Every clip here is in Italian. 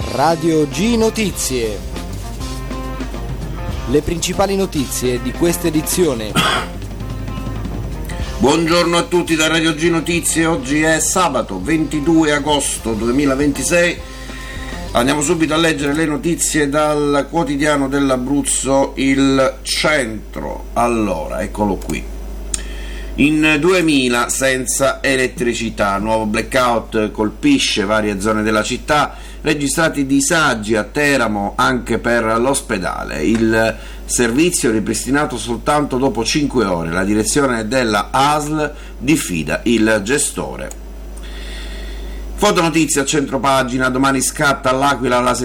Radio G Notizie. Le principali notizie di questa edizione. Buongiorno a tutti da Radio G Notizie. Oggi è sabato 22 agosto 2026. Andiamo subito a leggere le notizie dal quotidiano dell'Abruzzo, Il Centro. Allora, eccolo qui. In 2000 senza elettricità, nuovo blackout colpisce varie zone della città, registrati disagi a Teramo anche per l'ospedale. Il servizio ripristinato soltanto dopo 5 ore, la direzione della ASL diffida il gestore. Fotonotizia a centropagina, domani scatta all'Aquila la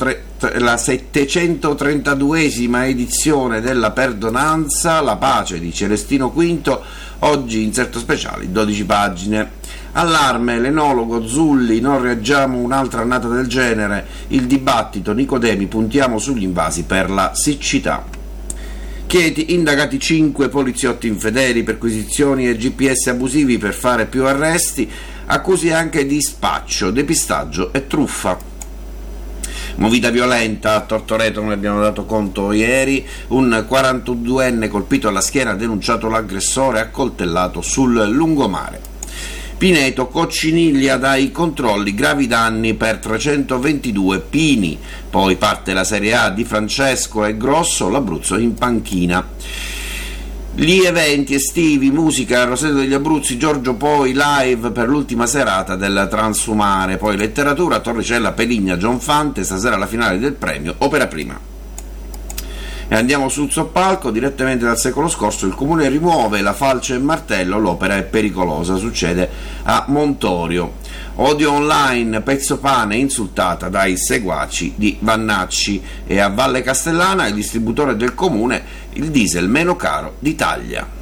732esima edizione della Perdonanza, la pace di Celestino V, oggi inserto speciali, 12 pagine. Allarme, l'enologo Zulli, non reaggiamo un'altra annata del genere, il dibattito Nicodemi, puntiamo sugli invasi per la siccità. Chieti, indagati 5 poliziotti infedeli, perquisizioni e GPS abusivi per fare più arresti, accusi anche di spaccio, depistaggio e truffa. Movida violenta a Tortoreto, ne abbiamo dato conto ieri, un 42enne colpito alla schiena ha denunciato l'aggressore accoltellato sul lungomare. Pineto, Cocciniglia dai controlli, gravi danni per 322 pini. Poi parte la Serie A di Francesco e Grosso, l'Abruzzo in panchina. Gli eventi estivi, musica, Roseto degli Abruzzi, Giorgio Poi live per l'ultima serata del Transumare, poi letteratura, Torricella, Peligna, John Fante, stasera la finale del premio Opera Prima. E andiamo sul soppalco, direttamente dal secolo scorso, il comune rimuove la falce e martello, l'opera è pericolosa, succede a Montorio. Odio online, Pezzopane insultata dai seguaci di Vannacci, e a Valle Castellana il distributore del comune, il diesel meno caro d'Italia.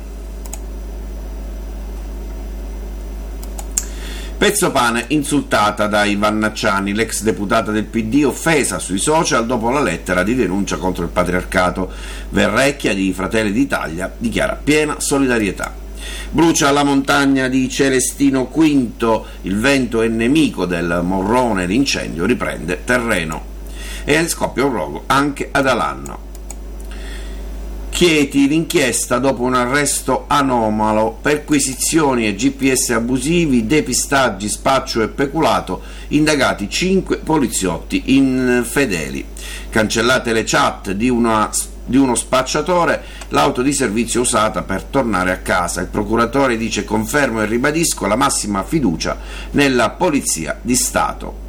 Pezzopane insultata dai vannacciani, l'ex deputata del PD offesa sui social dopo la lettera di denuncia contro il patriarcato. Verrecchia di Fratelli d'Italia dichiara piena solidarietà. Brucia la montagna di Celestino V, il vento è nemico del Morrone, l'incendio riprende terreno. E scoppia un rogo anche ad Alanno. Chieti, l'inchiesta dopo un arresto anomalo, perquisizioni e GPS abusivi, depistaggi, spaccio e peculato, indagati 5 poliziotti infedeli. Cancellate le chat di uno spacciatore, l'auto di servizio usata per tornare a casa. Il procuratore dice: confermo e ribadisco la massima fiducia nella Polizia di Stato.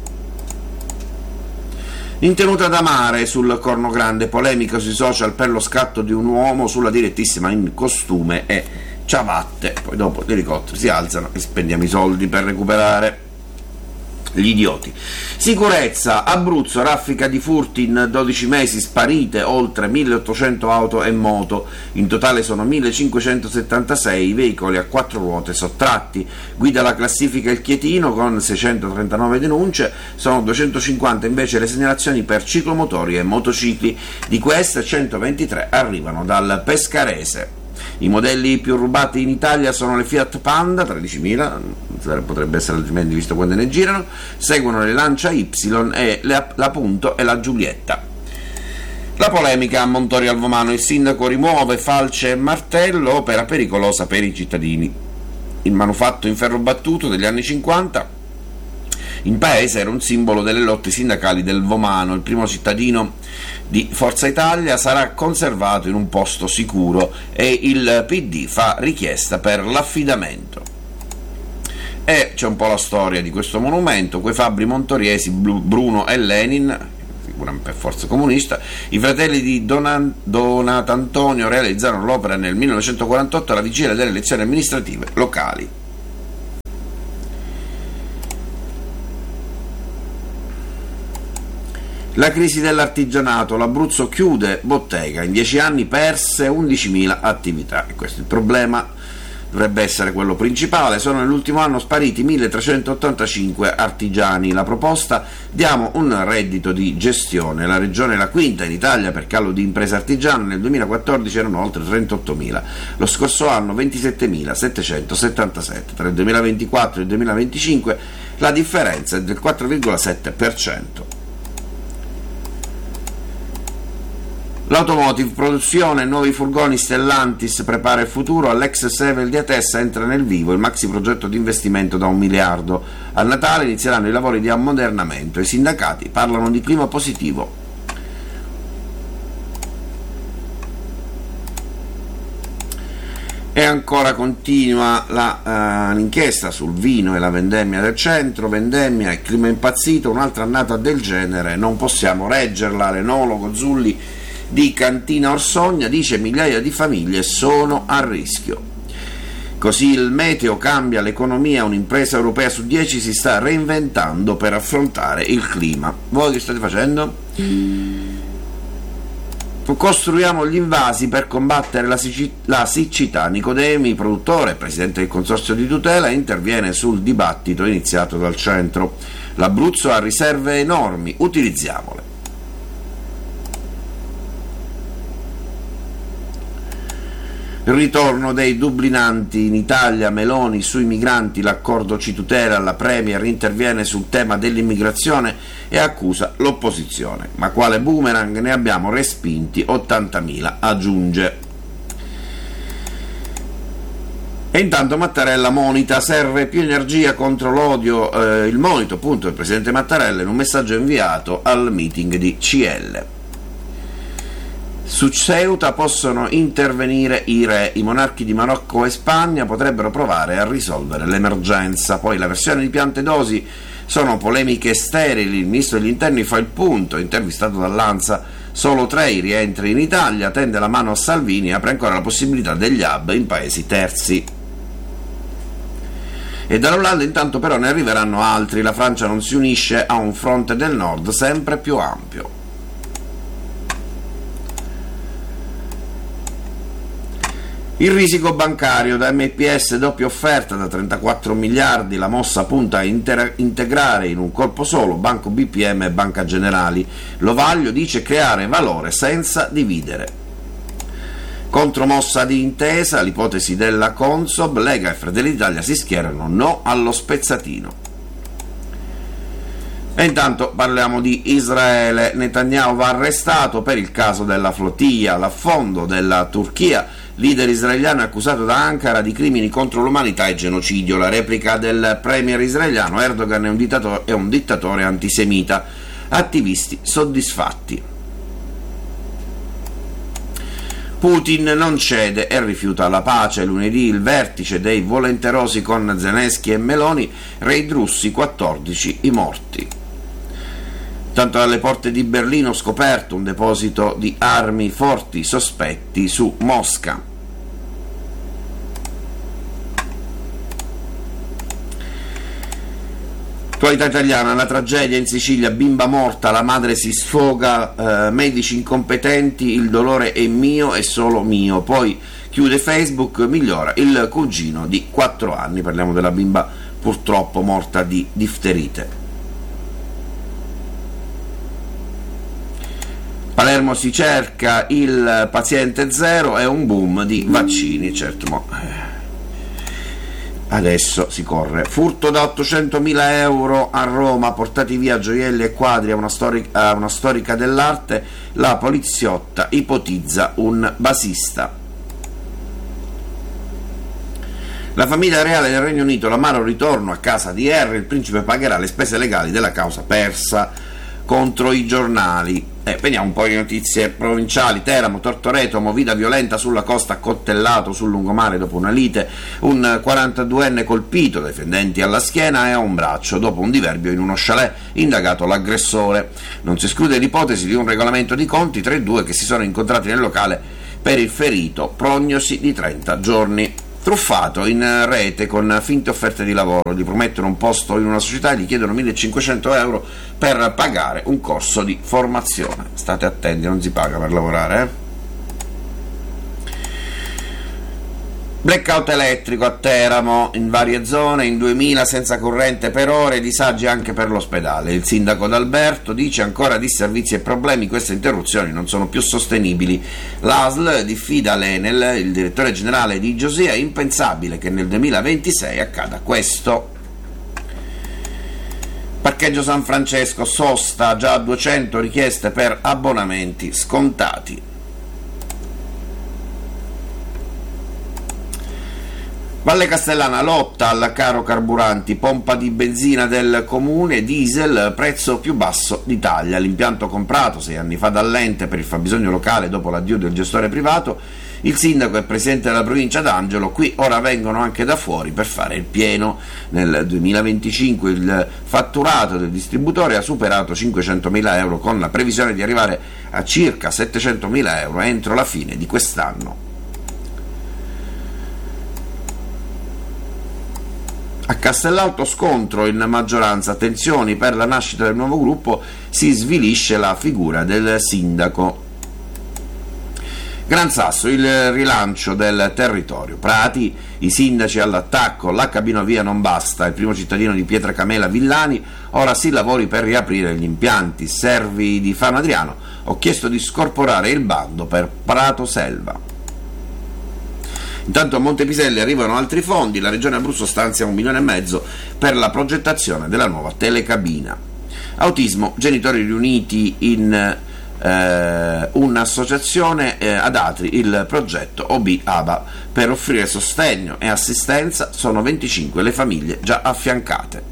In tenuta da mare sul Corno Grande, polemica sui social per lo scatto di un uomo sulla direttissima in costume e ciabatte. Poi dopo gli elicotteri si alzano e spendiamo i soldi per recuperare gli idioti. Sicurezza, Abruzzo, raffica di furti in 12 mesi, sparite oltre 1800 auto e moto, in totale sono 1576 veicoli a 4 ruote sottratti. Guida la classifica il Chietino con 639 denunce, sono 250 invece le segnalazioni per ciclomotori e motocicli, di queste 123 arrivano dal Pescarese. I modelli più rubati in Italia sono le Fiat Panda, 13.000, potrebbe essere altrimenti visto quando ne girano, seguono le Lancia Y e la Punto e la Giulietta. La polemica a Montorio al Vomano, il sindaco rimuove falce e martello, opera pericolosa per i cittadini. Il manufatto in ferro battuto degli anni 50 in paese era un simbolo delle lotte sindacali del Vomano. Il primo cittadino di Forza Italia sarà conservato in un posto sicuro e il PD fa richiesta per l'affidamento. E c'è un po' la storia di questo monumento, quei fabbri montoriesi Bruno e Lenin, figura per forza comunista. I fratelli di Donatantonio realizzarono l'opera nel 1948 alla vigilia delle elezioni amministrative locali. La crisi dell'artigianato, l'Abruzzo chiude bottega, in 10 anni perse 11.000 attività, e questo è il problema, dovrebbe essere quello principale. Sono nell'ultimo anno spariti 1.385 artigiani. La proposta: diamo un reddito di gestione. La regione è la quinta in Italia per calo di imprese artigiane, nel 2014 erano oltre 38.000, lo scorso anno 27.777, tra il 2024 e il 2025 la differenza è del 4,7%. L'automotive, produzione, nuovi furgoni, Stellantis prepara il futuro, all'ex Sevel di Atessa entra nel vivo il maxi progetto di investimento da 1 miliardo. A Natale inizieranno i lavori di ammodernamento, i sindacati parlano di clima positivo. E ancora continua l'inchiesta sul vino e la vendemmia del centro, vendemmia e clima impazzito, un'altra annata del genere, non possiamo reggerla. L'enologo Zulli di Cantina Orsogna dice migliaia di famiglie sono a rischio. Così il meteo cambia l'economia, un'impresa europea su 10 si sta reinventando per affrontare il clima. Voi che state facendo? Costruiamo gli invasi per combattere la siccità. Nicodemi, produttore e presidente del consorzio di tutela, interviene sul dibattito iniziato dal centro. L'Abruzzo ha riserve enormi, utilizziamole. Il ritorno dei dublinanti in Italia, Meloni sui migranti, l'accordo ci tutela, la Premier interviene sul tema dell'immigrazione e accusa l'opposizione. Ma quale boomerang, ne abbiamo respinti 80.000, aggiunge. E intanto Mattarella monita, serve più energia contro l'odio, il monito appunto del presidente Mattarella in un messaggio inviato al meeting di CL. Su Ceuta possono intervenire i re, i monarchi di Marocco e Spagna potrebbero provare a risolvere l'emergenza. Poi la versione di piante dosi sono polemiche sterili, il ministro degli interni fa il punto, intervistato dall'ANSA, solo 3 i rientri in Italia, tende la mano a Salvini e apre ancora la possibilità degli hub in paesi terzi. E dall'Olanda intanto però ne arriveranno altri, la Francia non si unisce a un fronte del nord sempre più ampio. Il risico bancario, da MPS doppia offerta da 34 miliardi, la mossa punta a integrare in un colpo solo Banco BPM e Banca Generali. Lovaglio dice creare valore senza dividere. Contromossa di intesa, l'ipotesi della Consob, Lega e Fratelli d'Italia si schierano no allo spezzatino. E intanto parliamo di Israele. Netanyahu va arrestato per il caso della flottiglia, l'affondo della Turchia. Leader israeliano è accusato da Ankara di crimini contro l'umanità e genocidio. La replica del premier israeliano, Erdogan è un dittatore antisemita. Attivisti soddisfatti. Putin non cede e rifiuta la pace. Lunedì il vertice dei volenterosi con Zelensky e Meloni, raid russi 14 i morti. Tanto alle porte di Berlino scoperto un deposito di armi forti sospetti su Mosca. Attualità italiana, la tragedia in Sicilia, bimba morta, la madre si sfoga, medici incompetenti, il dolore è mio e solo mio. Poi chiude Facebook, migliora il cugino di 4 anni, parliamo della bimba purtroppo morta di difterite. Palermo si cerca il paziente zero, è un boom di vaccini, certo, adesso si corre. Furto da 800.000 euro a Roma, portati via gioielli e quadri a una storica dell'arte, la poliziotta ipotizza un basista. La famiglia reale del Regno Unito, l'amaro ritorno a casa di Harry, il principe pagherà le spese legali della causa persa contro i giornali. Vediamo un po' di notizie provinciali. Teramo, Tortoreto, movida violenta sulla costa, accoltellato sul lungomare dopo una lite, un 42enne colpito dai fendenti alla schiena e a un braccio dopo un diverbio in uno chalet, indagato l'aggressore. Non si esclude l'ipotesi di un regolamento di conti tra i due che si sono incontrati nel locale per il ferito, prognosi di 30 giorni. Truffato in rete con finte offerte di lavoro, gli promettono un posto in una società e gli chiedono 1.500 euro per pagare un corso di formazione. State attenti, non si paga per lavorare, Blackout elettrico a Teramo, in varie zone, in 2000 senza corrente per ore, disagi anche per l'ospedale. Il sindaco D'Alberto dice ancora disservizi e problemi, queste interruzioni non sono più sostenibili. L'ASL diffida l'Enel, il direttore generale di Giosea, è impensabile che nel 2026 accada questo. Parcheggio San Francesco, sosta, già 200 richieste per abbonamenti scontati. Valle Castellana lotta al caro carburanti, pompa di benzina del comune, diesel, prezzo più basso d'Italia. L'impianto comprato 6 anni fa dall'ente per il fabbisogno locale dopo l'addio del gestore privato. Il sindaco è presidente della provincia d'Angelo, qui ora vengono anche da fuori per fare il pieno. Nel 2025 il fatturato del distributore ha superato 500.000 euro con la previsione di arrivare a circa 700.000 euro entro la fine di quest'anno. A Castellalto scontro in maggioranza, tensioni per la nascita del nuovo gruppo, si svilisce la figura del sindaco. Gran Sasso, il rilancio del territorio. Prati, i sindaci all'attacco, la cabinovia non basta, il primo cittadino di Pietracamela Villani, ora si lavori per riaprire gli impianti. Servi di Fano Adriano, ho chiesto di scorporare il bando per Prato Selva. Intanto a Montepiselli arrivano altri fondi, la regione Abruzzo stanzia 1,5 milioni per la progettazione della nuova telecabina. Autismo, genitori riuniti in un'associazione ad Atri, il progetto OB-ABA, per offrire sostegno e assistenza. Sono 25 le famiglie già affiancate.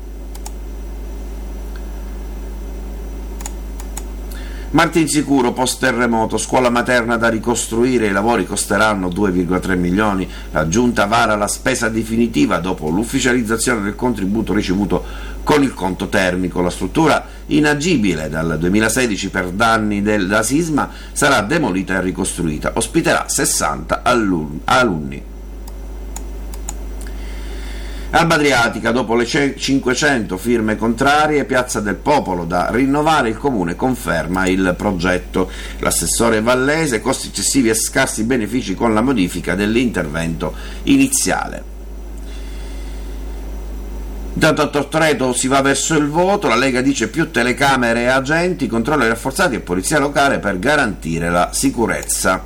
Martinsicuro, post terremoto, scuola materna da ricostruire, i lavori costeranno 2,3 milioni, la giunta vara la spesa definitiva dopo l'ufficializzazione del contributo ricevuto con il conto termico. La struttura, inagibile dal 2016 per danni da sisma, sarà demolita e ricostruita, ospiterà 60 alunni. Alba Adriatica, dopo le 500 firme contrarie, Piazza del Popolo da rinnovare, il comune conferma il progetto. L'assessore Vallese, costi eccessivi e scarsi benefici con la modifica dell'intervento iniziale. Intanto a Tortoreto si va verso il voto, la Lega dice più telecamere e agenti, controlli rafforzati e polizia locale per garantire la sicurezza.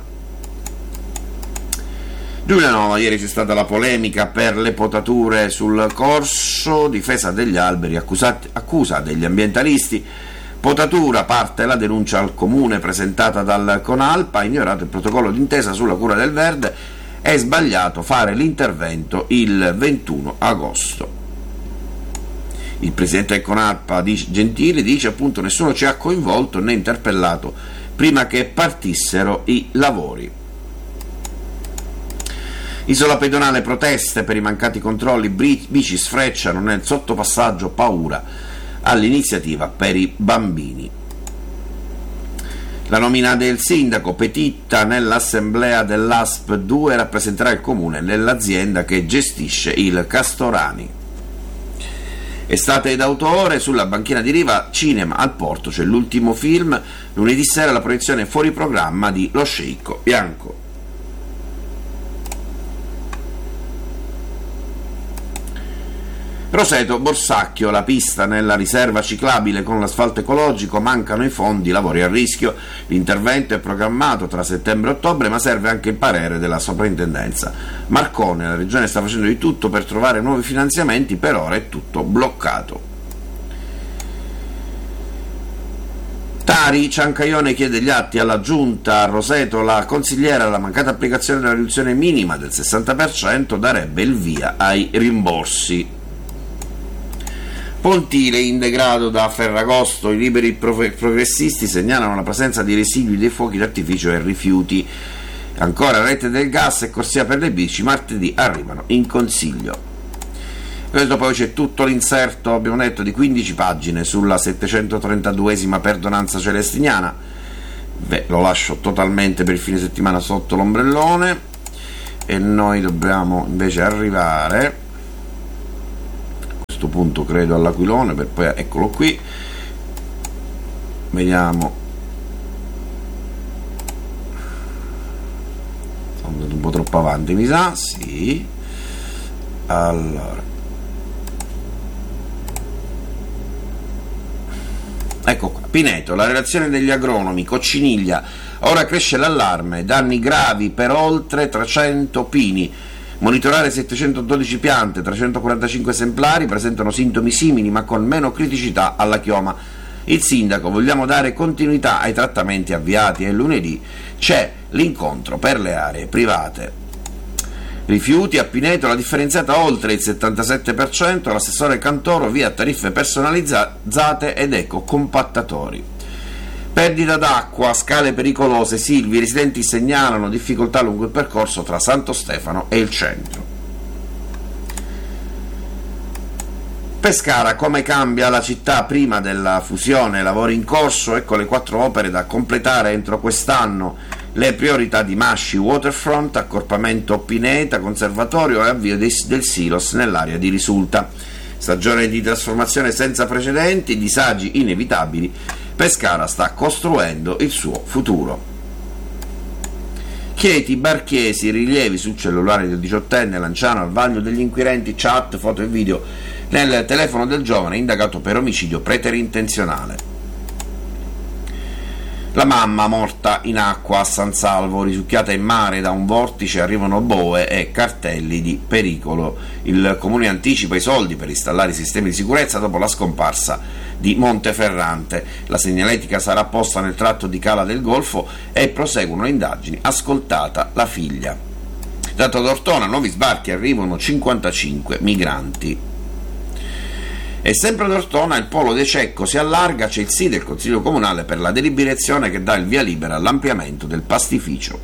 Giulianova, ieri c'è stata la polemica per le potature sul corso, difesa degli alberi, accusa degli ambientalisti. Potatura, parte la denuncia al comune presentata dal Conalpa, ha ignorato il protocollo d'intesa sulla cura del verde, è sbagliato fare l'intervento il 21 agosto. Il presidente del Conalpa Gentili dice appunto nessuno ci ha coinvolto né interpellato prima che partissero i lavori. Isola pedonale, proteste per i mancati controlli, bici sfrecciano nel sottopassaggio, paura all'iniziativa per i bambini. La nomina del sindaco, Petitta nell'assemblea dell'ASP 2 rappresenterà il comune nell'azienda che gestisce il Castorani. Estate d'autore, sulla banchina di Riva, cinema al Porto, c'è l'ultimo film, lunedì sera la proiezione fuori programma di Lo Sceicco Bianco. Roseto, Borsacchio, la pista nella riserva ciclabile con l'asfalto ecologico, mancano i fondi, lavori a rischio. L'intervento è programmato tra settembre e ottobre, ma serve anche il parere della soprintendenza. Marcone, la regione sta facendo di tutto per trovare nuovi finanziamenti, per ora è tutto bloccato. Tari, Ciancaione chiede gli atti alla giunta. A Roseto, la consigliera, la mancata applicazione della riduzione minima del 60% darebbe il via ai rimborsi. Pontile, in degrado da Ferragosto, i liberi progressisti segnalano la presenza di residui dei fuochi d'artificio e rifiuti. Ancora rete del gas e corsia per le bici, martedì arrivano in consiglio. Questo poi c'è tutto l'inserto, abbiamo detto, di 15 pagine sulla 732esima perdonanza celestiniana. Lo lascio totalmente per il fine settimana sotto l'ombrellone e noi dobbiamo invece arrivare questo punto credo all'Aquilone, per poi eccolo qui, vediamo, sono andato un po' troppo avanti mi sa, sì, allora ecco qua, Pineto, la relazione degli agronomi, cocciniglia, ora cresce l'allarme, danni gravi per oltre 300 pini. Monitorare 712 piante, 345 esemplari presentano sintomi simili ma con meno criticità alla chioma. Il sindaco, vogliamo dare continuità ai trattamenti avviati e lunedì c'è l'incontro per le aree private. Rifiuti a Pineto, la differenziata oltre il 77%, l'assessore Cantoro via tariffe personalizzate ed ecocompattatori. Perdita d'acqua, scale pericolose, Silvi, i residenti segnalano difficoltà lungo il percorso tra Santo Stefano e il centro. Pescara, come cambia la città prima della fusione, lavori in corso, ecco le 4 opere da completare entro quest'anno, le priorità di Masci Waterfront, accorpamento Pineta, conservatorio e avvio del silos nell'area di Risulta. Stagione di trasformazione senza precedenti, disagi inevitabili, Pescara sta costruendo il suo futuro. Chieti, Barchiesi, rilievi sul cellulare del 18enne Lanciano al vaglio degli inquirenti, chat, foto e video nel telefono del giovane indagato per omicidio preterintenzionale. La mamma morta in acqua a San Salvo, risucchiata in mare da un vortice, arrivano boe e cartelli di pericolo. Il comune anticipa i soldi per installare i sistemi di sicurezza dopo la scomparsa di Monteferrante. La segnaletica sarà posta nel tratto di Cala del Golfo e proseguono le indagini, ascoltata la figlia. Dato d'Ortona, nuovi sbarchi, arrivano 55 migranti. E sempre ad Ortona il polo De Cecco si allarga, c'è il sì del Consiglio Comunale per la deliberazione che dà il via libera all'ampliamento del pastificio.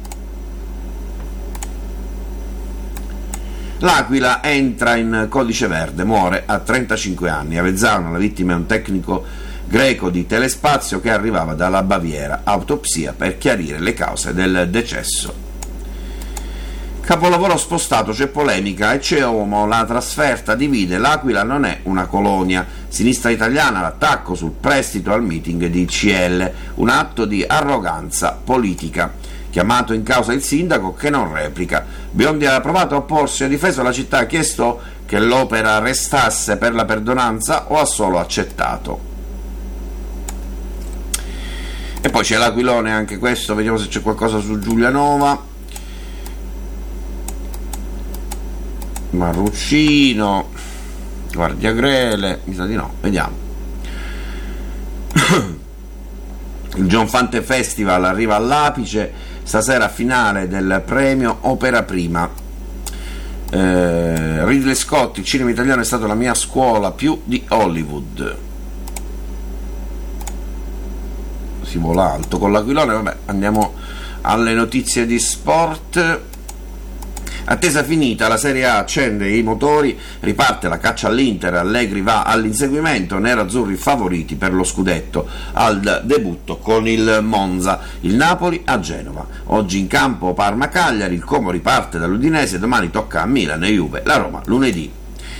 L'Aquila entra in codice verde, muore a 35 anni. Avezzano, la vittima è un tecnico greco di telespazio che arrivava dalla Baviera, autopsia per chiarire le cause del decesso. Capolavoro spostato, c'è polemica e c'è Omo, la trasferta divide, l'Aquila non è una colonia. Sinistra italiana, l'attacco sul prestito al meeting di CL, un atto di arroganza politica. Chiamato in causa il sindaco che non replica. Biondi ha provato a opporsi, ha difeso la città, ha chiesto che l'opera restasse per la perdonanza o ha solo accettato. E poi c'è l'Aquilone, anche questo, vediamo se c'è qualcosa su Giulianova. Marruccino, Guardiagrele, mi sa di no, vediamo. Il John Fante Festival arriva all'apice, stasera finale del premio Opera Prima. Ridley Scott, il cinema italiano è stato la mia scuola più di Hollywood. Si vola alto con l'Aquilone. Vabbè, andiamo alle notizie di sport. Attesa finita, la Serie A accende i motori, riparte la caccia all'Inter, Allegri va all'inseguimento, nerazzurri favoriti per lo scudetto al debutto con il Monza, il Napoli a Genova. Oggi in campo Parma-Cagliari, il Como riparte dall'Udinese, domani tocca a Milan e Juve, la Roma lunedì.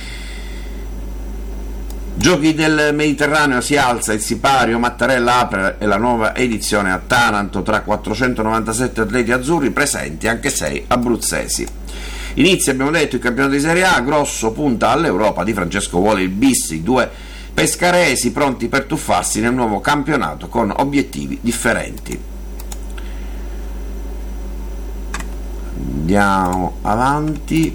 Giochi del Mediterraneo, si alza il sipario, Mattarella apre la nuova edizione a Taranto tra 497 atleti azzurri presenti, anche 6 abruzzesi. Inizia, abbiamo detto, il campionato di Serie A, Grosso punta all'Europa, Di Francesco vuole il bis, i 2 pescaresi pronti per tuffarsi nel nuovo campionato con obiettivi differenti. Andiamo avanti.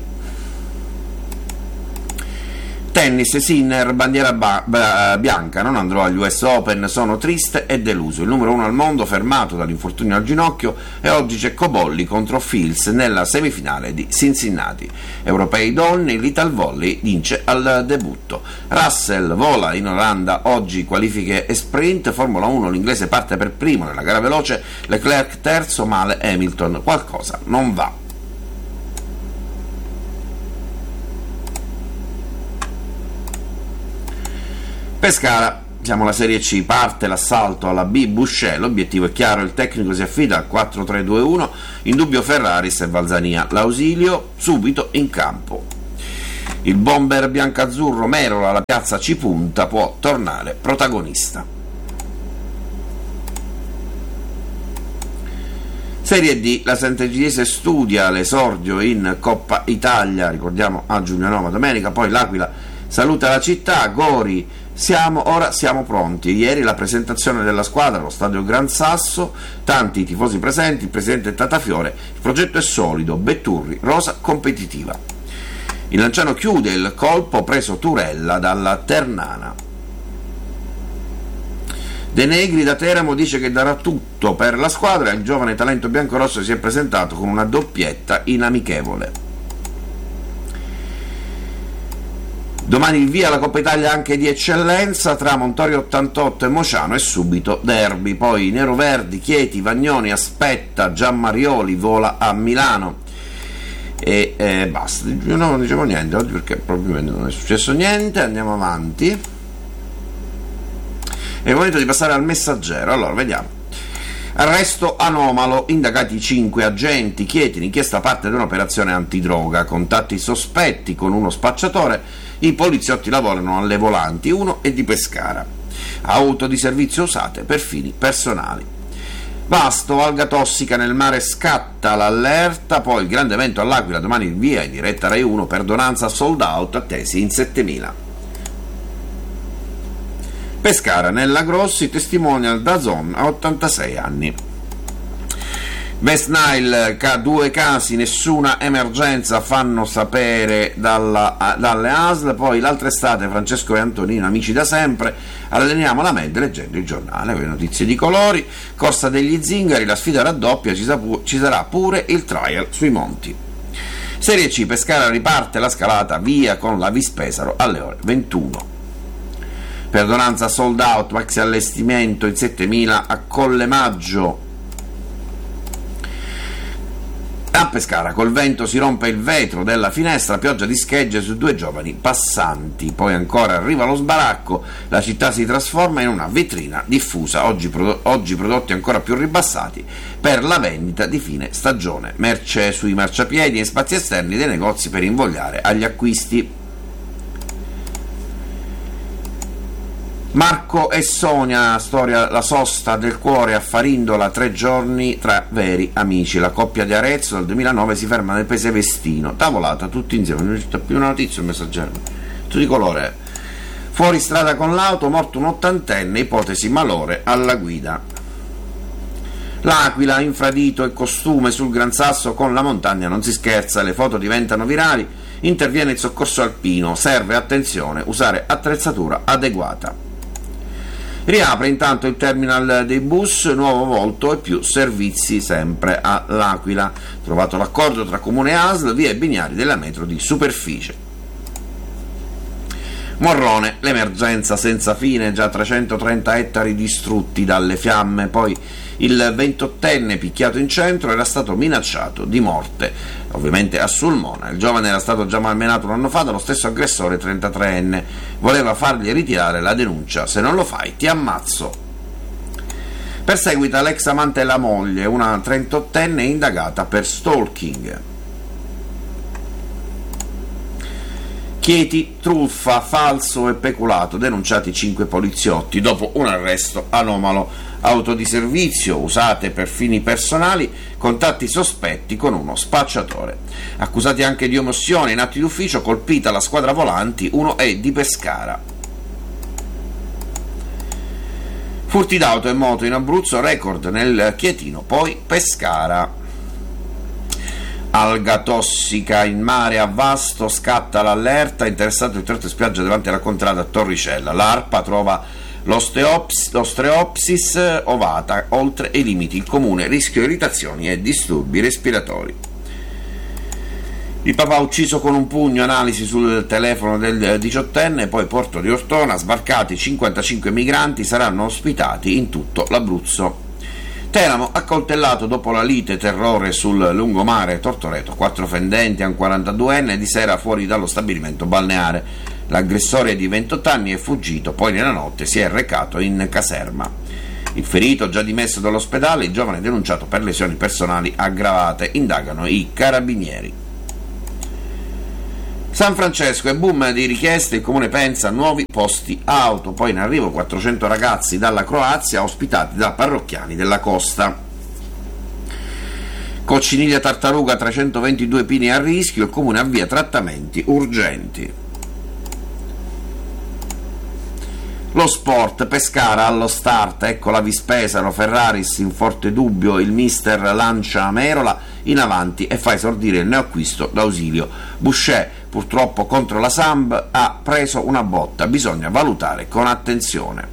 Tennis, Sinner, bandiera bianca, non andrò agli US Open, sono triste e deluso. Il numero 1 al mondo fermato dall'infortunio al ginocchio e oggi c'è Cobolli contro Fields nella semifinale di Cincinnati. Europei donne, l'Ital Volley vince al debutto. Russell vola in Olanda, oggi qualifiche e sprint. Formula 1, l'inglese parte per primo nella gara veloce, Leclerc terzo, male Hamilton, qualcosa non va. Pescara, siamo alla Serie C, parte l'assalto alla B, Boucher, l'obiettivo è chiaro, il tecnico si affida al 4-3-2-1, in dubbio Ferraris e Valzania, l'ausilio subito in campo. Il bomber biancazzurro Merola, la piazza ci punta, può tornare protagonista. Serie D, la Sant'Egidiese studia l'esordio in Coppa Italia, ricordiamo a Giulianova domenica, poi l'Aquila saluta la città, Gori, ora siamo pronti. Ieri la presentazione della squadra allo stadio Gran Sasso, tanti tifosi presenti, il presidente Tatafiore, il progetto è solido, Betturri, rosa competitiva. Il Lanciano chiude il colpo preso Turella dalla Ternana. De Negri da Teramo dice che darà tutto per la squadra, il giovane talento biancorosso si è presentato con una doppietta in amichevole. Domani il via la Coppa Italia anche di eccellenza tra Montorio 88 e Mociano e subito derby, poi Neroverdi, Chieti, Vagnoni aspetta, Gianmarioli vola a Milano e basta. Io non dicevo niente oggi perché probabilmente non è successo niente. Andiamo avanti, è il momento di passare al Messaggero. Allora vediamo. Arresto anomalo, indagati 5 agenti, Chieti, inchiesta parte di un'operazione antidroga, contatti sospetti con uno spacciatore, i poliziotti lavorano alle volanti, uno è di Pescara, auto di servizio usate per fini personali. Vasto, alga tossica nel mare, scatta l'allerta, poi il grande evento all'Aquila, domani il via in diretta Rai 1, perdonanza sold out, attesi in 7.000. Pescara, Nella Grossi, testimonial DAZN a 86 anni. West Nile, 2 casi, nessuna emergenza, fanno sapere dalle ASL. Poi l'altra estate, Francesco e Antonino, amici da sempre, alleniamo la mente leggendo il giornale, con le notizie di colori, corsa degli zingari, la sfida raddoppia, ci sarà pure il trial sui monti. Serie C, Pescara riparte la scalata, via con la Vispesaro alle ore 21. Perdonanza sold out, maxi allestimento in 7.000 a Colle Maggio. A Pescara col vento si rompe il vetro della finestra, pioggia di schegge su 2 giovani passanti. Poi ancora arriva lo sbaracco, la città si trasforma in una vetrina diffusa, oggi prodotti ancora più ribassati per la vendita di fine stagione, merce sui marciapiedi e spazi esterni dei negozi per invogliare agli acquisti. Marco e Sonia, storia la sosta del cuore a Farindola, 3 giorni tra veri amici. La coppia di Arezzo dal 2009 si ferma nel paese Vestino, tavolata tutti insieme. Non c'è più una notizia, un Messaggero, tutto di colore. Fuori strada con l'auto, morto un 80enne, ipotesi malore alla guida. L'Aquila, infradito e costume sul Gran Sasso, con la montagna non si scherza, le foto diventano virali, interviene il soccorso alpino, serve attenzione, usare attrezzatura adeguata. Riapre intanto il terminal dei bus, nuovo volto e più servizi sempre all'Aquila. Trovato l'accordo tra Comune e ASL, via i binari della metro di superficie. Morrone, l'emergenza senza fine, già 330 ettari distrutti dalle fiamme. Poi il 28enne picchiato in centro era stato minacciato di morte, ovviamente a Sulmona. Il giovane era stato già malmenato un anno fa dallo stesso aggressore 33enne, voleva fargli ritirare la denuncia: se non lo fai ti ammazzo. Perseguita l'ex amante e la moglie, una 38enne indagata per stalking. Chieti, truffa, falso e peculato, denunciati 5 poliziotti dopo un arresto anomalo. Auto di servizio usate per fini personali, contatti sospetti con uno spacciatore. Accusati anche di omissione in atti d'ufficio, colpita la squadra volanti, uno è di Pescara. Furti d'auto e moto in Abruzzo, record nel Chietino, poi Pescara. Alga tossica in mare a Vasto, scatta l'allerta, interessato il tratto di spiaggia davanti alla contrada a Torricella. L'ARPA trova l'osteopsis ovata oltre i limiti, il comune rischio irritazioni e disturbi respiratori. Il papà ucciso con un pugno, analisi sul telefono del 18enne. Poi Porto di Ortona, sbarcati 55 migranti, saranno ospitati in tutto l'Abruzzo. Teramo, accoltellato dopo la lite, terrore sul lungomare Tortoreto, 4 fendenti a un 42enne di sera fuori dallo stabilimento balneare. L'aggressore di 28 anni è fuggito, poi nella notte si è recato in caserma. Il ferito, già dimesso dall'ospedale, il giovane denunciato per lesioni personali aggravate, indagano i carabinieri. San Francesco e boom di richieste, il comune pensa a nuovi posti auto, poi in arrivo 400 ragazzi dalla Croazia ospitati da parrocchiani della costa. Cocciniglia Tartaruga, 322 pini a rischio, il comune avvia trattamenti urgenti. Lo sport, Pescara allo start, ecco la Vispesaro, Ferraris in forte dubbio, il mister lancia Merola in avanti e fa esordire il neoacquisto d'Ausilio. Boucher, purtroppo contro la Samb, ha preso una botta, bisogna valutare con attenzione.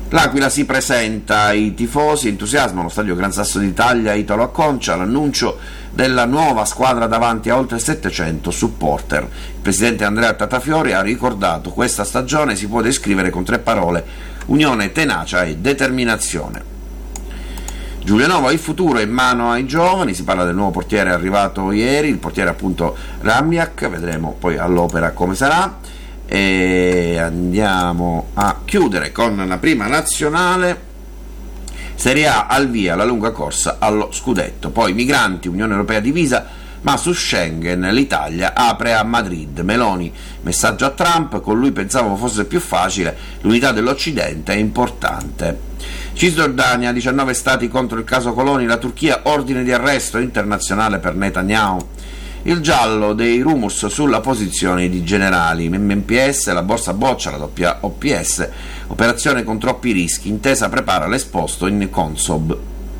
L'Aquila si presenta ai tifosi, entusiasmo allo stadio Gran Sasso d'Italia Italo Acconcia, l'annuncio della nuova squadra davanti a oltre 700 supporter. Il presidente Andrea Tatafiori ha ricordato: questa stagione si può descrivere con 3 parole: unione, tenacia e determinazione. Giulianova, il futuro è in mano ai giovani, si parla del nuovo portiere arrivato ieri, il portiere appunto Ramniak, vedremo poi all'opera come sarà. E andiamo a chiudere con la prima nazionale. Serie A al via la lunga corsa allo scudetto, poi migranti, Unione Europea divisa, ma su Schengen l'Italia apre a Madrid. Meloni, messaggio a Trump: con lui pensavo fosse più facile, l'unità dell'Occidente è importante. Cisgiordania, 19 stati contro il caso Coloni, la Turchia ordine di arresto internazionale per Netanyahu. Il giallo dei rumors sulla posizione di generali, MPS, la borsa boccia la doppia OPS, operazione con troppi rischi, Intesa prepara l'esposto in Consob.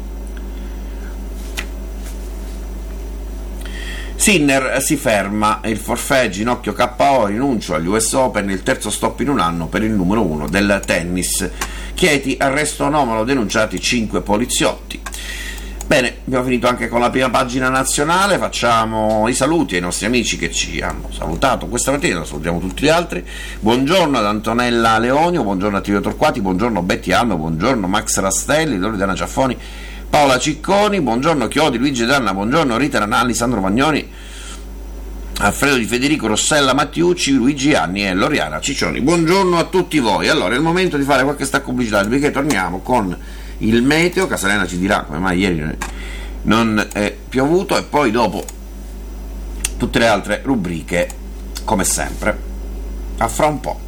Sinner si ferma, il forfait ginocchio KO, rinuncio agli US Open, il terzo stop in un anno per il numero 1 del tennis. Chieti, arresto anomalo, denunciati 5 poliziotti. Bene, abbiamo finito anche con la prima pagina nazionale, facciamo i saluti ai nostri amici che ci hanno salutato questa mattina, salutiamo tutti gli altri. Buongiorno ad Antonella Leonio, buongiorno a Tirio Torquati, buongiorno Betty Alme, buongiorno Max Rastelli, Loredana Ciaffoni, Paola Cicconi, buongiorno Chiodi, Luigi Danna, buongiorno Rita Ranalli, Sandro Magnoni, Alfredo Di Federico, Rossella Mattiucci, Luigi Anni e Loriana Ciccioni. Buongiorno a tutti voi. Allora è il momento di fare qualche stacco pubblicitario, perché torniamo con il meteo. Casalena ci dirà come mai ieri non è piovuto, e poi dopo tutte le altre rubriche come sempre. A fra un po'.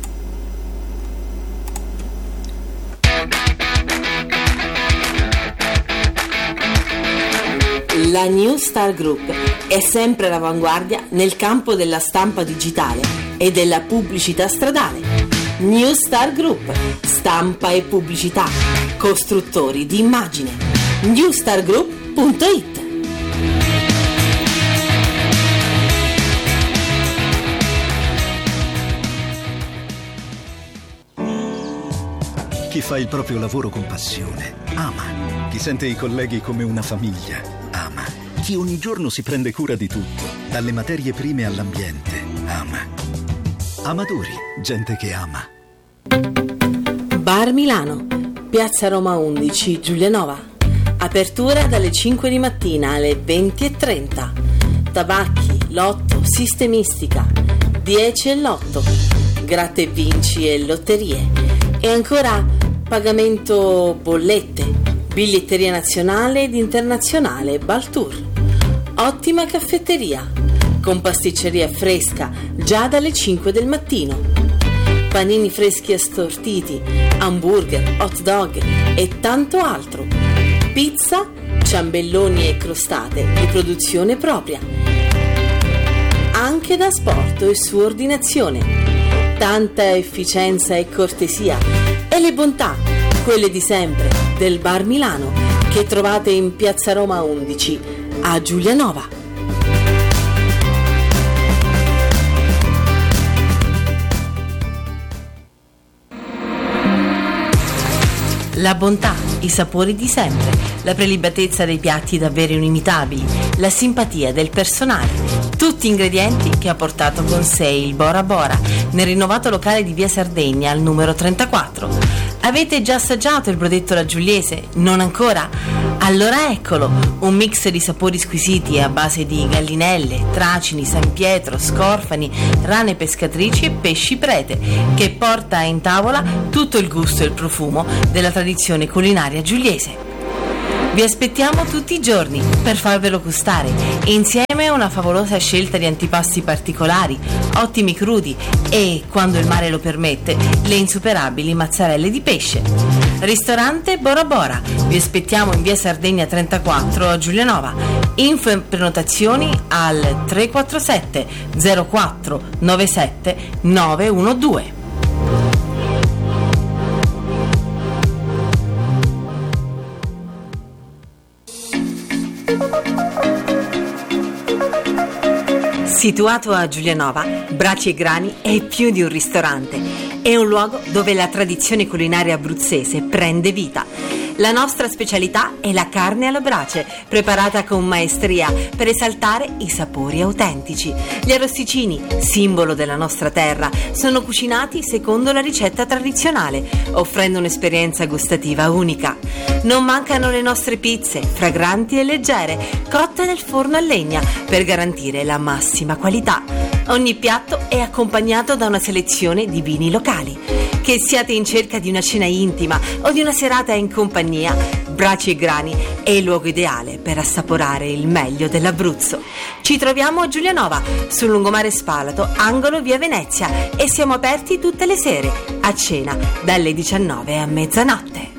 La New Star Group è sempre all'avanguardia nel campo della stampa digitale e della pubblicità stradale. New Star Group, stampa e pubblicità, costruttori di immagine. newstargroup.it. Chi fa il proprio lavoro con passione ama. Chi sente i colleghi come una famiglia ama. Chi ogni giorno si prende cura di tutto, dalle materie prime all'ambiente, ama. Amadori, gente che ama. Bar Milano, Piazza Roma 11, Giulianova. Apertura dalle 5 di mattina alle 20:30. Tabacchi, lotto, sistemistica, 10 e lotto, gratta e vinci e lotterie. E ancora pagamento bollette, biglietteria nazionale ed internazionale Baltour. Ottima caffetteria, con pasticceria fresca già dalle 5 del mattino. Panini freschi assortiti, hamburger, hot dog e tanto altro. Pizza, ciambelloni e crostate di produzione propria. Anche da sport e su ordinazione. Tanta efficienza e cortesia e le bontà, quelle di sempre, del Bar Milano, che trovate in Piazza Roma 11 a Giulianova. La bontà, i sapori di sempre, la prelibatezza dei piatti davvero inimitabili, la simpatia del personale, tutti ingredienti che ha portato con sé il Bora Bora nel rinnovato locale di Via Sardegna al numero 34. Avete già assaggiato il brodetto alla Giuliese? Non ancora? Allora eccolo, un mix di sapori squisiti a base di gallinelle, tracini, San Pietro, scorfani, rane pescatrici e pesci prete, che porta in tavola tutto il gusto e il profumo della tradizione culinaria giuliese. Vi aspettiamo tutti i giorni per farvelo gustare, insieme a una favolosa scelta di antipasti particolari, ottimi crudi e, quando il mare lo permette, le insuperabili mozzarelle di pesce. Ristorante Bora Bora, vi aspettiamo in Via Sardegna 34 a Giulianova. Info e prenotazioni al 347 04 97 912. Situato a Giulianova, Braci e Grani è più di un ristorante. È un luogo dove la tradizione culinaria abruzzese prende vita. La nostra specialità è la carne alla brace, preparata con maestria per esaltare i sapori autentici. Gli arrosticini, simbolo della nostra terra, sono cucinati secondo la ricetta tradizionale, offrendo un'esperienza gustativa unica. Non mancano le nostre pizze, fragranti e leggere, cotte nel forno a legna, per garantire la massima qualità. Ogni piatto è accompagnato da una selezione di vini locali. Che siate in cerca di una cena intima o di una serata in compagnia, Braci e Grani è il luogo ideale per assaporare il meglio dell'Abruzzo. Ci troviamo a Giulianova, sul lungomare Spalato, angolo via Venezia, e siamo aperti tutte le sere, a cena, dalle 19 a mezzanotte.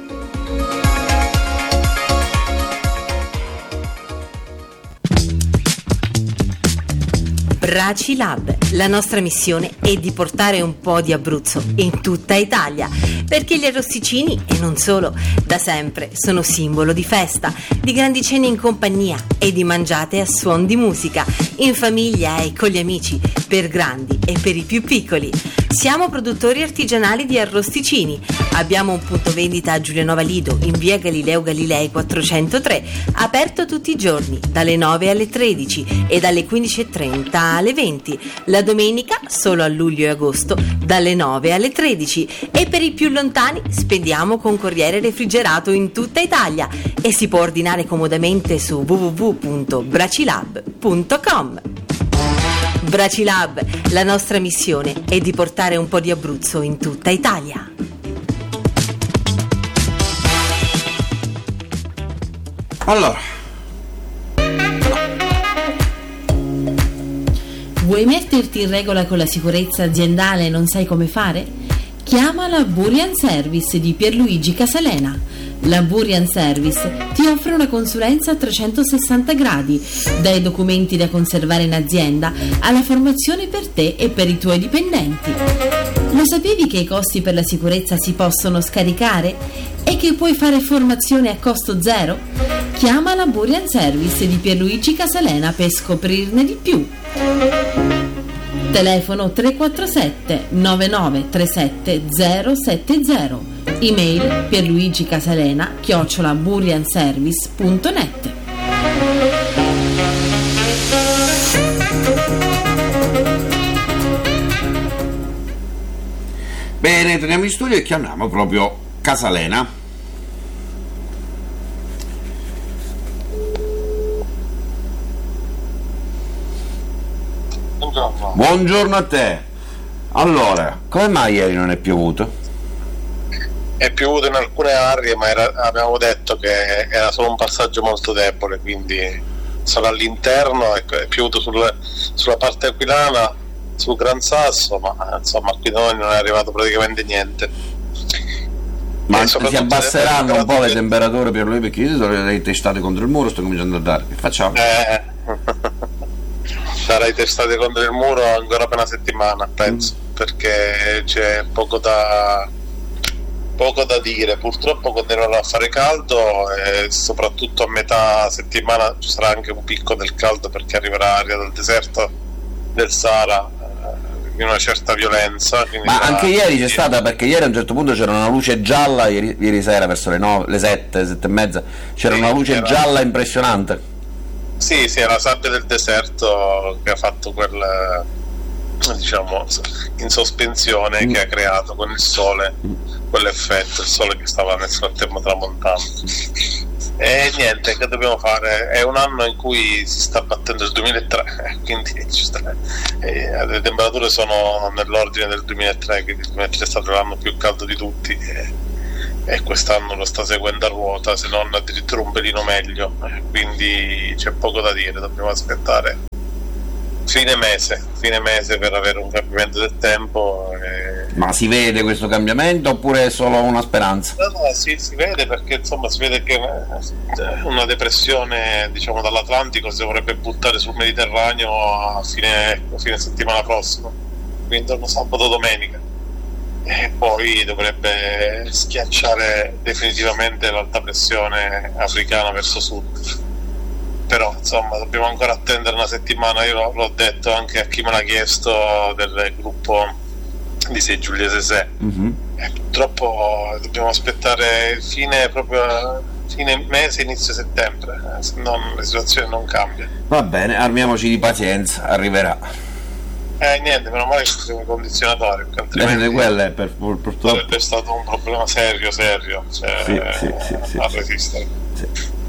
Braci Lab. La nostra missione è di portare un po' di Abruzzo in tutta Italia, perché gli arrosticini, e non solo, da sempre sono simbolo di festa, di grandi cene in compagnia e di mangiate a suon di musica, in famiglia e con gli amici, per grandi e per i più piccoli. Siamo produttori artigianali di arrosticini. Abbiamo un punto vendita a Giulianova Lido, in via Galileo Galilei 403, aperto tutti i giorni, dalle 9 alle 13 e dalle 15:30 alle 20. La domenica, solo a luglio e agosto, dalle 9 alle 13. E per i più lontani spediamo con corriere refrigerato in tutta Italia e si può ordinare comodamente su www.bracilab.com. Bracilab, la nostra missione è di portare un po' di Abruzzo in tutta Italia. Allora, vuoi metterti in regola con la sicurezza aziendale e non sai come fare? Chiama la Burian Service di Pierluigi Casalena. La Burian Service ti offre una consulenza a 360 gradi, dai documenti da conservare in azienda alla formazione per te e per i tuoi dipendenti. Lo sapevi che i costi per la sicurezza si possono scaricare e che puoi fare formazione a costo zero? Chiama la Burian Service di Pierluigi Casalena per scoprirne di più. Telefono 347 9937 070. Email pierluigicasalena@burianservice.net. bene, torniamo in studio e chiamiamo proprio Casalena. Buongiorno. Buongiorno a te. Allora, come mai ieri non è piovuto? È piovuto in alcune aree, ma abbiamo detto che era solo un passaggio molto debole, quindi solo all'interno. È piovuto sulla parte aquilana, sul Gran Sasso, ma insomma qui da noi non è arrivato praticamente niente. Ma si abbasseranno un po' le temperature per lui, perché io sono le testate contro il muro, sto cominciando a dare. Che facciamo? Sarai testate contro il muro ancora per una settimana, penso, perché c'è poco da dire. Purtroppo continuerà a fare caldo e soprattutto a metà settimana ci sarà anche un picco del caldo, perché arriverà aria dal deserto del Sahara di una certa violenza. Ma anche ieri c'è stata, perché ieri a un certo punto c'era una luce gialla, ieri sera verso le 7 e mezza, c'era una luce gialla impressionante. Sì, è la sabbia del deserto che ha fatto quel, diciamo, in sospensione, che ha creato con il sole quell'effetto, il sole che stava nel frattempo tramontando. E niente, che dobbiamo fare? È un anno in cui si sta battendo il 2003, quindi le temperature sono nell'ordine del 2003, quindi il 2003 è stato l'anno più caldo di tutti e quest'anno lo sta seguendo a ruota, se non addirittura un pelino meglio, quindi c'è poco da dire, dobbiamo aspettare fine mese per avere un cambiamento del tempo. Ma si vede questo cambiamento oppure è solo una speranza? No, si vede, perché insomma si vede che una depressione, diciamo, dall'Atlantico si dovrebbe buttare sul Mediterraneo a fine settimana prossima, quindi intorno sabato domenica, e poi dovrebbe schiacciare definitivamente l'alta pressione africana verso sud. però insomma dobbiamo ancora attendere una settimana. Io l'ho detto anche a chi me l'ha chiesto del gruppo di Sei Giulia Sesè. Purtroppo dobbiamo aspettare fine mese, inizio settembre, se no la situazione non cambia. Va bene, armiamoci di pazienza, arriverà. Niente, meno male che siamo condizionatori, perché altrimenti quello purtroppo sarebbe stato un problema serio, cioè, sì. a resistere. Sì.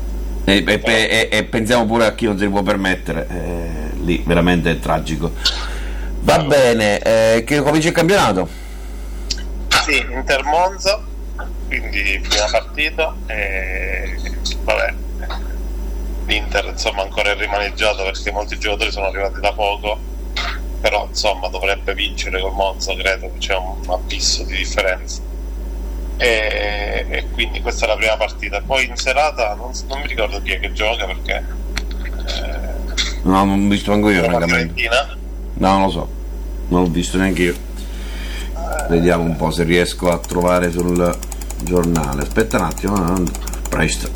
E pensiamo pure a chi non se li può permettere, lì veramente è tragico. Va bene, che comincia il campionato? Sì, Inter Monza, quindi prima partita, e vabbè, l'Inter insomma ancora è rimaneggiato perché molti giocatori sono arrivati da poco, però insomma dovrebbe vincere col Monza, credo che c'è un abisso di differenza, e quindi questa è la prima partita. Poi in serata non mi ricordo chi è che gioca, perché no, non ho visto neanche io, francamente. No, non lo so, non l'ho visto neanche io. Vediamo un po' se riesco a trovare sul giornale. Aspetta un attimo, presto.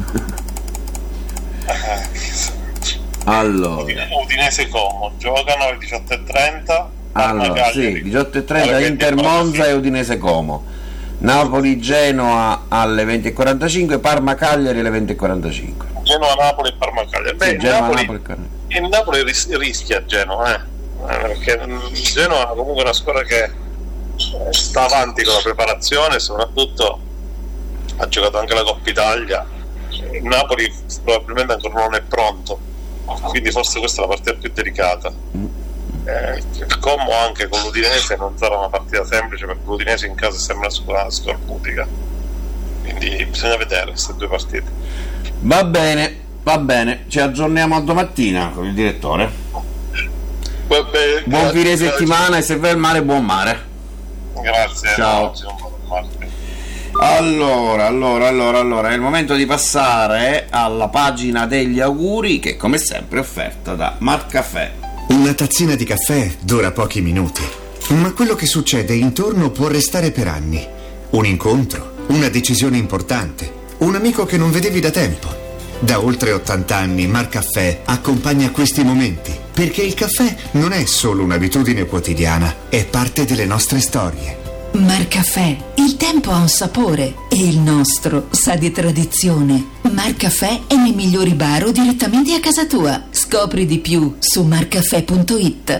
Allora, Udinese Como giocano alle 18:30. Allora, sì, 18:30 Inter Monza e Udinese Como. Napoli Genoa alle 20:45, Parma Cagliari alle 20:45. Genoa Napoli e Parma Cagliari. Beh, sì, Napoli rischia Genoa, perché Genoa comunque è una squadra che sta avanti con la preparazione, soprattutto ha giocato anche la Coppa Italia. Il Napoli probabilmente ancora non è pronto, quindi forse questa è la partita più delicata. Il Como anche con l'Udinese non sarà una partita semplice, perché l'Udinese in casa sembra una squadra scorbutica, quindi bisogna vedere queste due partite. Va bene, ci aggiorniamo a domattina con il direttore. Buon fine settimana, e se va il mare, buon mare. Grazie. Ciao. Allora, è il momento di passare alla pagina degli auguri, che come sempre è offerta da Marcaffè. Una tazzina di caffè dura pochi minuti, ma quello che succede intorno può restare per anni. Un incontro, una decisione importante, un amico che non vedevi da tempo. Da oltre 80 anni Marcaffè accompagna questi momenti, perché il caffè non è solo un'abitudine quotidiana, è parte delle nostre storie. Marcaffè, il tempo ha un sapore e il nostro sa di tradizione. Marcaffè è nei migliori bar o direttamente a casa tua. Scopri di più su marcaffè.it.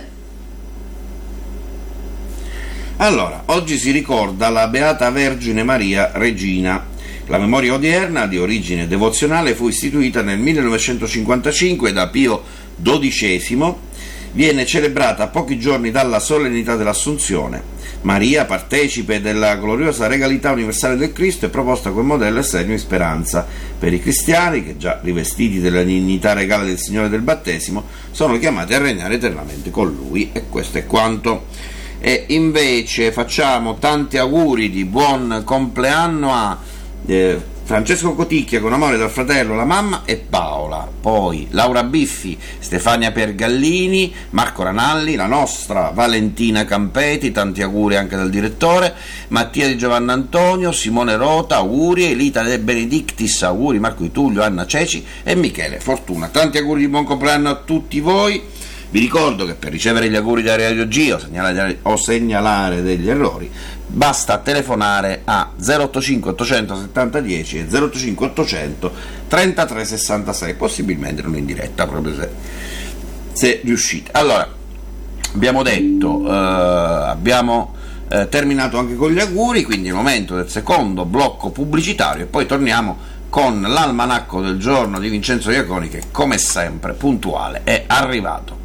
Allora, oggi si ricorda la Beata Vergine Maria Regina. La memoria odierna, di origine devozionale, fu istituita nel 1955 da Pio XII. Viene celebrata a pochi giorni dalla solennità dell'Assunzione. Maria, partecipe della gloriosa regalità universale del Cristo, è proposta come modello e segno di speranza per i cristiani che, già rivestiti della dignità regale del Signore del battesimo, sono chiamati a regnare eternamente con Lui. E questo è quanto. E invece facciamo tanti auguri di buon compleanno a Francesco Coticchia, con amore dal fratello, la mamma e Paola, poi Laura Biffi, Stefania Pergallini, Marco Ranalli, la nostra Valentina Campeti, tanti auguri anche dal direttore, Mattia Di Giovanni Antonio, Simone Rota, auguri, Elita De Benedictis, auguri, Marco Di Tullio, Anna Ceci e Michele Fortuna. Tanti auguri di buon compleanno a tutti voi. Vi ricordo che per ricevere gli auguri da Radio G o segnalare degli errori basta telefonare a 085 870 10 e 085 800 33 66, possibilmente non in diretta, proprio se riuscite. Allora, abbiamo detto, abbiamo terminato anche con gli auguri, quindi è il momento del secondo blocco pubblicitario e poi torniamo con l'almanacco del giorno di Vincenzo Iaconi, che come sempre puntuale è arrivato.